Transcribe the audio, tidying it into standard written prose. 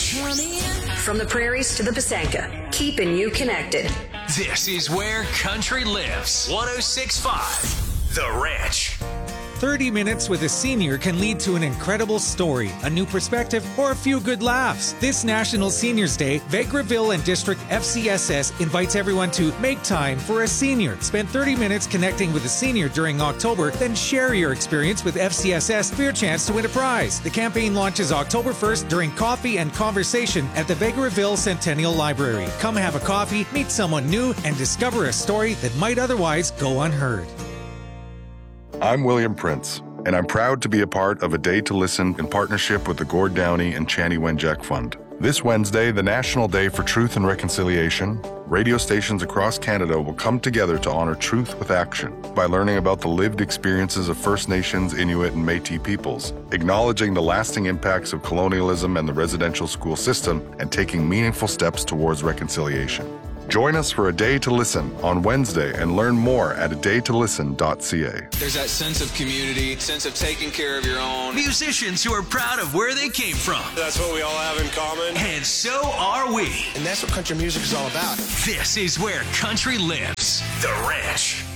Ranch. From the prairies to the Pasanka, keeping you connected. This is where country lives. 106.5 The Ranch. 30 minutes with a senior can lead to an incredible story, a new perspective, or a few good laughs. This National Seniors Day, Vegreville and District FCSS invites everyone to make time for a senior. Spend 30 minutes connecting with a senior during October, then share your experience with FCSS for your chance to win a prize. The campaign launches October 1st during coffee and conversation at the Vegreville Centennial Library. Come have a coffee, meet someone new, and discover a story that might otherwise go unheard. I'm William Prince, and I'm proud to be a part of A Day to Listen in partnership with the Gord Downey and Chani Wenjack Fund. This Wednesday, the National Day for Truth and Reconciliation, radio stations across Canada will come together to honor truth with action by learning about the lived experiences of First Nations, Inuit, and Métis peoples, acknowledging the lasting impacts of colonialism and the residential school system, and taking meaningful steps towards reconciliation. Join us for A Day to Listen on Wednesday and learn more at adaytolisten.ca. There's that sense of community, sense of taking care of your own. Musicians who are proud of where they came from. That's what we all have in common. And so are we. And that's what country music is all about. This is where country lives. The Ranch.